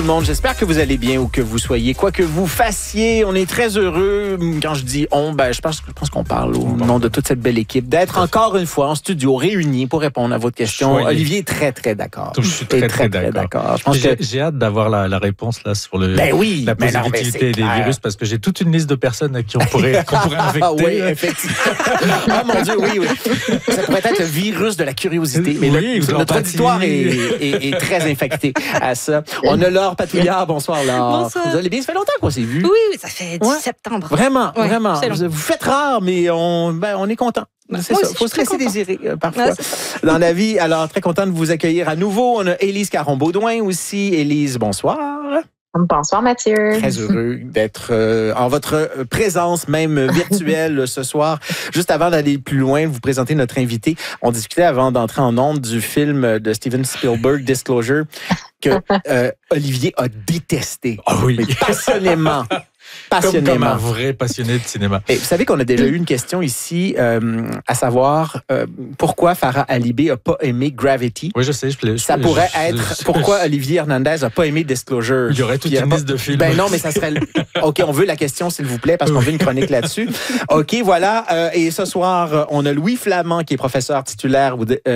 Tout le monde, j'espère que vous allez bien où que vous soyez, quoi que vous fassiez. On est très heureux. Quand je dis on, je pense qu'on parle au nom de toute cette belle équipe d'être encore une fois en studio réunis pour répondre à votre question. Olivier est très, très d'accord. Je suis très d'accord. Je pense j'ai hâte d'avoir la réponse là sur la positivité des virus parce que j'ai toute une liste de personnes à qui on pourrait infecter. Oui, effectivement. Ah mon Dieu, oui. Ça pourrait être le virus de la curiosité. Mais notre auditoire est très infecté à ça. On a Laure Patouillard. Bonsoir, Laure. Bonsoir. Vous allez bien? Ça fait longtemps qu'on s'est vu. Oui, ça fait 10 septembre. Vraiment. Vous faites rare, mais on est content. C'est ça. Il faut se laisser désirer parfois dans la vie. Alors, très content de vous accueillir à nouveau. On a Élise Caron-Baudouin aussi. Élise, bonsoir. Bonsoir Mathieu. Très heureux d'être en votre présence, même virtuelle ce soir. Juste avant d'aller plus loin, vous présenter notre invité. On discutait avant d'entrer en ondes du film de Steven Spielberg, Disclosure, que Olivier a détesté. Ah oui. Mais passionnément. Comme un vrai passionné de cinéma. Et vous savez qu'on a déjà eu une question ici, à savoir pourquoi Farah Alibé n'a pas aimé Gravity. Oui, je sais. Ça pourrait être pourquoi Olivier Hernandez n'a pas aimé Disclosure. Il y aurait toute une liste de films. Ben non, mais ça serait... OK, on veut la question, s'il vous plaît, parce qu'on veut une chronique là-dessus. OK, voilà. Et ce soir, on a Louis Flamand, qui est professeur titulaire,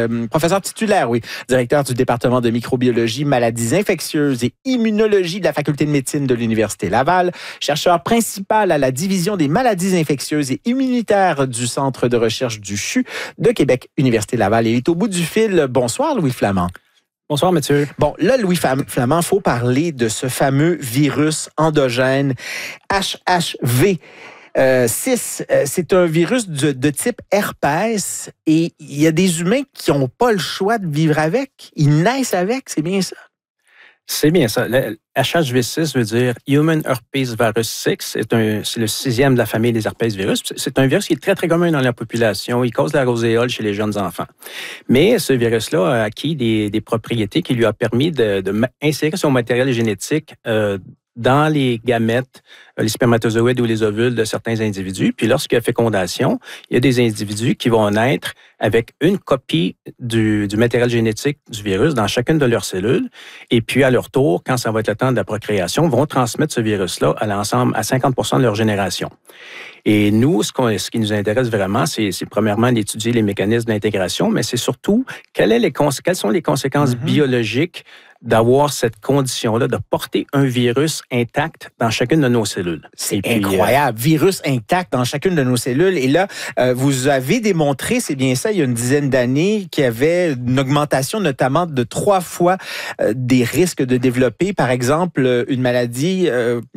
directeur du département de microbiologie, maladies infectieuses et immunologie de la faculté de médecine de l'Université Laval, chercheur principal à la division des maladies infectieuses et immunitaires du Centre de recherche du CHU de Québec, Université Laval. Il est au bout du fil. Bonsoir, Louis Flamand. Bonsoir, Mathieu. Bon, là, Louis Flamand, il faut parler de ce fameux virus endogène HHV. 6, c'est un virus de type herpès et il y a des humains qui n'ont pas le choix de vivre avec. Ils naissent avec, c'est bien ça? C'est bien ça. Le HHV6 veut dire Human Herpes Virus 6. C'est le 6e de la famille des herpesvirus. C'est un virus qui est très, très commun dans la population. Il cause la roséole chez les jeunes enfants. Mais ce virus-là a acquis des propriétés qui lui ont permis d'insérer son matériel génétique dans les gamètes, les spermatozoïdes ou les ovules de certains individus. Puis lorsqu'il y a fécondation, il y a des individus qui vont naître avec une copie du matériel génétique du virus dans chacune de leurs cellules. Et puis à leur tour, quand ça va être le temps de la procréation, vont transmettre ce virus-là à l'ensemble, à 50% de leur génération. Et nous, ce qui nous intéresse vraiment, c'est premièrement d'étudier les mécanismes d'intégration, mais c'est surtout quelles sont les conséquences biologiques d'avoir cette condition-là, de porter un virus intact dans chacune de nos cellules. C'est incroyable. Virus intact dans chacune de nos cellules. Et là, vous avez démontré, c'est bien ça, il y a une dizaine d'années, qu'il y avait une augmentation notamment de 3 fois des risques de développer, par exemple, une maladie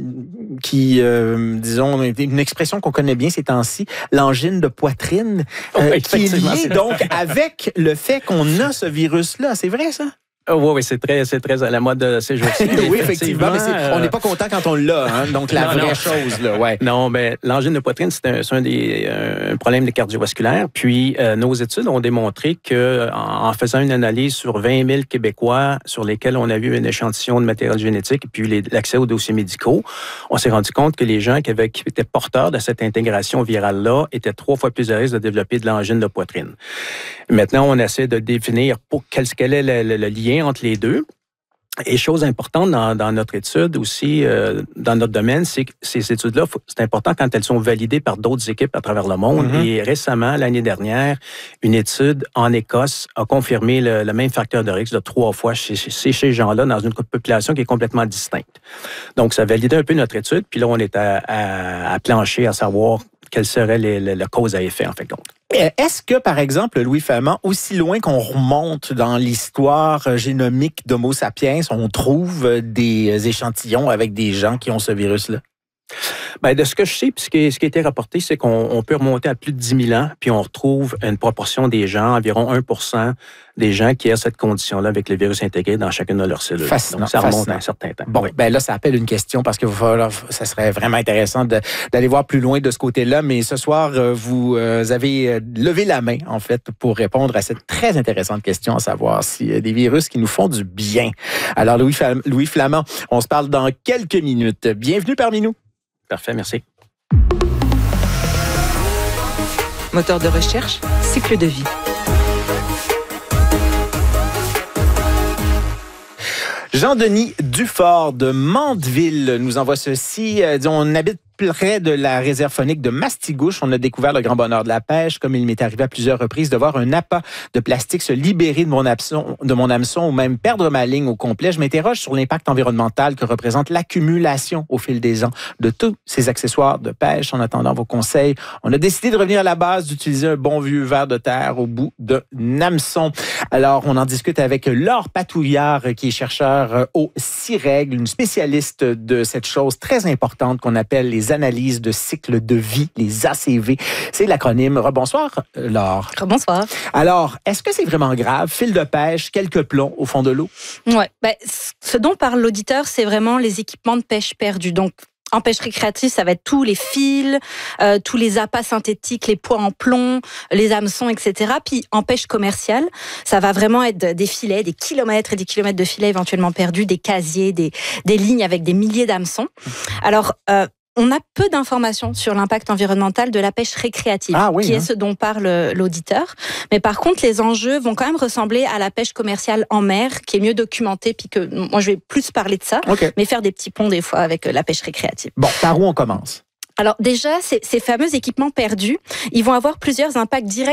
qui, disons, une expression qu'on connaît bien ces temps-ci, l'angine de poitrine, qui est liée donc avec le fait qu'on a ce virus-là. C'est vrai, ça? Oui, c'est très à la mode ces jours-ci. Oui, effectivement, mais on n'est pas content quand on l'a, hein, donc la vraie chose, là, ouais. Non, mais l'angine de poitrine, c'est un problème cardiovasculaire. Puis, nos études ont démontré que en faisant une analyse sur 20 000 Québécois sur lesquels on a vu un échantillon de matériel génétique et puis l'accès aux dossiers médicaux, on s'est rendu compte que les gens qui étaient porteurs de cette intégration virale-là étaient 3 fois plus à risque de développer de l'angine de poitrine. Maintenant, on essaie de définir quel est le lien entre les deux. Et chose importante dans notre étude aussi, dans notre domaine, c'est que ces études-là, c'est important quand elles sont validées par d'autres équipes à travers le monde. Et récemment, l'année dernière, une étude en Écosse a confirmé le même facteur de risque de 3 fois chez ces gens-là dans une population qui est complètement distincte. Donc, ça validait un peu notre étude. Puis là, on est à plancher à savoir quelle serait la cause à effet, en fait, compte. Est-ce que, par exemple, Louis Flamand, aussi loin qu'on remonte dans l'histoire génomique d'Homo sapiens, on trouve des échantillons avec des gens qui ont ce virus-là? Bien, de ce que je sais, puis ce qui a été rapporté, c'est qu'on peut remonter à plus de 10 000 ans, puis on retrouve une proportion des gens, environ 1% des gens qui ont cette condition-là avec le virus intégré dans chacune de leurs cellules. Fascinant. Donc, ça remonte à un certain temps. Bon, ben là, ça appelle une question parce que ça serait vraiment intéressant d'aller voir plus loin de ce côté-là. Mais ce soir, vous avez levé la main, en fait, pour répondre à cette très intéressante question, à savoir s'il y a des virus qui nous font du bien. Alors, Louis Flamand, on se parle dans quelques minutes. Bienvenue parmi nous. Parfait, merci. Moteur de recherche, cycle de vie. Jean-Denis Dufort de Mandeville nous envoie ceci. On habite près de la réserve faunique de Mastigouche. On a découvert le grand bonheur de la pêche, comme il m'est arrivé à plusieurs reprises de voir un appât de plastique se libérer de mon hameçon ou même perdre ma ligne au complet. Je m'interroge sur l'impact environnemental que représente l'accumulation au fil des ans de tous ces accessoires de pêche. En attendant vos conseils, on a décidé de revenir à la base, d'utiliser un bon vieux ver de terre au bout d'un hameçon. Alors, on en discute avec Laure Patouillard, qui est chercheur au CIREG, une spécialiste de cette chose très importante qu'on appelle les analyses de cycle de vie, les ACV. C'est l'acronyme. Rebonsoir, Laure. Rebonsoir. Alors, est-ce que c'est vraiment grave? Fil de pêche, quelques plombs au fond de l'eau? Oui. Ce dont parle l'auditeur, c'est vraiment les équipements de pêche perdus. Donc, en pêche récréative, ça va être tous les fils, tous les appâts synthétiques, les poids en plomb, les hameçons, etc. Puis en pêche commerciale, ça va vraiment être des filets, des kilomètres et des kilomètres de filets éventuellement perdus, des casiers, des lignes avec des milliers d'hameçons. Alors, on a peu d'informations sur l'impact environnemental de la pêche récréative, qui est ce dont parle l'auditeur. Mais par contre, les enjeux vont quand même ressembler à la pêche commerciale en mer, qui est mieux documentée, puis que moi, je vais plus parler de ça, mais faire des petits ponts des fois avec la pêche récréative. Bon, par où on commence? Alors déjà, ces fameux équipements perdus, ils vont avoir plusieurs impacts directs